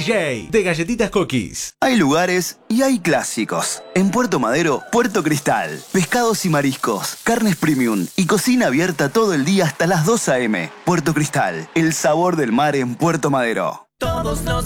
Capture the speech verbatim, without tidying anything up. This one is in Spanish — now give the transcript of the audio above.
J de Galletitas Cookies. Hay lugares y hay clásicos. En Puerto Madero, Puerto Cristal. Pescados y mariscos, carnes premium y cocina abierta todo el día hasta las dos a eme. Puerto Cristal, el sabor del mar en Puerto Madero. Todos nos